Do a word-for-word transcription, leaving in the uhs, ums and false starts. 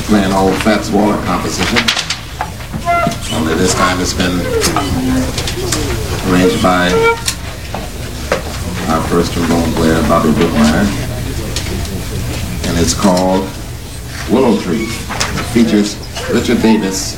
playing old Fats Waller composition. Only this time it's been arranged by our first trombone player, Bobby Brookmeyer. And it's called Willow Tree. It features Richard Davis